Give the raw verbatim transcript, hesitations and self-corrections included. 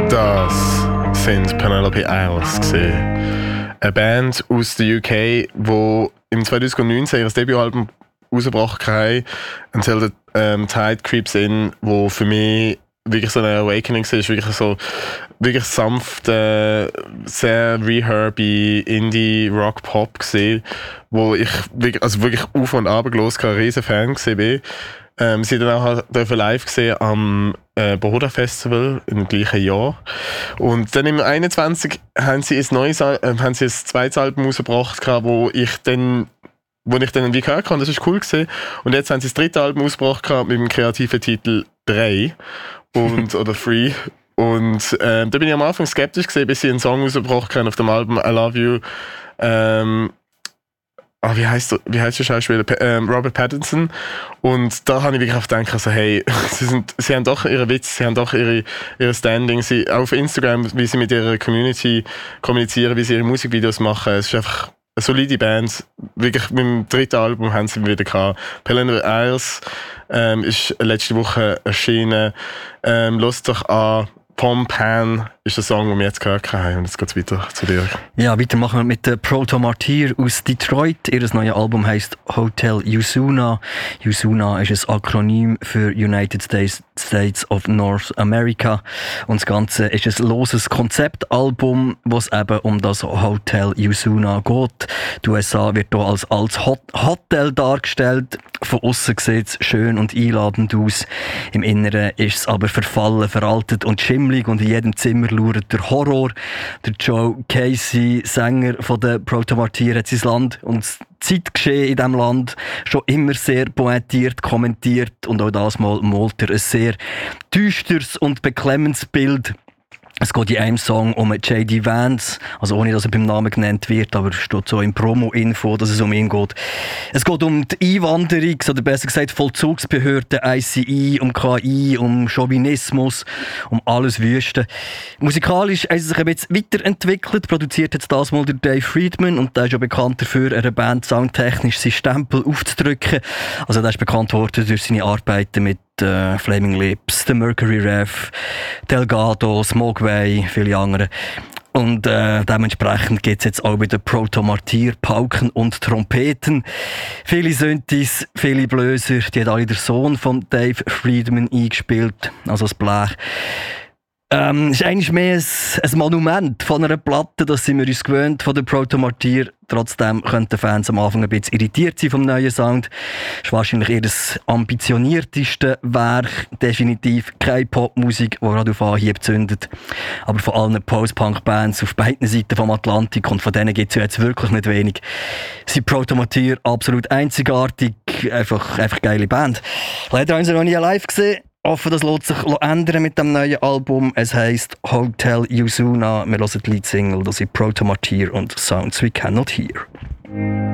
Das sind Penelope Isles gewesen. Eine Band aus der U K, die im zwanzig neunzehn ihr Debütalbum rausgebracht haben, Until the ähm, Tide Creeps In, wo für mich wirklich so eine Awakening war, wirklich so wirklich sanft, äh, sehr reherby Indie-Rock-Pop gesehen, wo ich wirklich, also wirklich auf und ab los kein riesen Fan war. Ähm, sie dann auch live gesehen am äh, Bohoda Festival im gleichen Jahr. Und dann im einundzwanzig haben sie ein neues, äh, haben sie ein zweites Album rausgebracht, wo ich dann wo ich dann wie gehört habe, das war cool gewesen. Und jetzt haben sie das dritte Album rausgebracht mit dem kreativen Titel drei und oder Free. Und ähm, da bin ich am Anfang skeptisch gewesen, bis sie einen Song rausgebracht haben auf dem Album I Love You. Ähm, ah, wie heißt der, wie heißt der Schauspieler? P- ähm, Robert Pattinson. Und da habe ich wirklich gedacht, also hey, sie, sind, sie haben doch ihre Witz, sie haben doch ihre, ihre Standing. Sie, auf Instagram, wie sie mit ihrer Community kommunizieren, wie sie ihre Musikvideos machen. Es ist einfach eine solide Band. Wirklich mit dem dritten Album haben sie wieder gehabt. Penelope Isles ähm, ist letzte Woche erschienen. Ähm, Lasst doch an Pom Pan ist der Song, den wir jetzt gehört haben. Und jetzt geht es weiter zu dir. Ja, weiter machen wir mit der Proto Martyr aus Detroit. Ihr neues Album heisst Hotel Usuna. Usuna ist ein Akronym für United States, States of North America. Und das Ganze ist ein loses Konzeptalbum, wo es eben um das Hotel Usuna geht. Die U S A wird hier als, als Hot- Hotel dargestellt. Von außen sieht es schön und einladend aus. Im Inneren ist es aber verfallen, veraltet und schimmlig. Und in jedem Zimmer lauert der Horror. Der Joe Casey, Sänger von der Proto Martyr, hat sein Land und das Zeitgeschehen in diesem Land schon immer sehr poetiert, kommentiert. Und auch das Mal malt er ein sehr düsteres und beklemmendes Bild. Es geht in einem Song um J D Vance, also ohne dass er beim Namen genannt wird, aber es steht so im Promo-Info, dass es um ihn geht. Es geht um die Einwanderung, oder besser gesagt Vollzugsbehörde, I C I, um K I, um Chauvinismus, um alles Wüste. Musikalisch haben sie sich ein bisschen weiterentwickelt, produziert jetzt das mal der Dave Friedman und der ist ja bekannt dafür, einer Band soundtechnisch seinen Stempel aufzudrücken. Also der ist bekannt worden durch seine Arbeiten mit Uh, Flaming Lips, The Mercury Rev, Delgado, Smogway, viele andere. Und äh, dementsprechend gibt es jetzt auch bei der Proto Martyr Pauken und Trompeten. Viele Synthes, viele Blöser, die hat alle der Sohn von Dave Friedman eingespielt, also das Blech. Ähm, es ist eigentlich mehr ein, ein Monument von einer Platte, das sind wir uns gewöhnt von der Proto Martyr. Trotzdem könnten Fans am Anfang ein bisschen irritiert sein vom neuen Sound. Es ist wahrscheinlich eher das ambitionierteste Werk. Definitiv keine Popmusik, die gerade auf Anhieb zündet. Aber von allen Post-Punk-Bands auf beiden Seiten vom Atlantik, und von denen gibt es ja jetzt wirklich nicht wenig, sind Proto Martyr absolut einzigartig. Einfach, einfach geile Band. Leider haben sie noch nie live gesehen. Ich hoffe, das lässt sich ändern mit dem neuen Album. Es heisst Hotel Usuna. Wir hören die Leadsingle, das sind Proto Martyr und Sounds We Cannot Hear.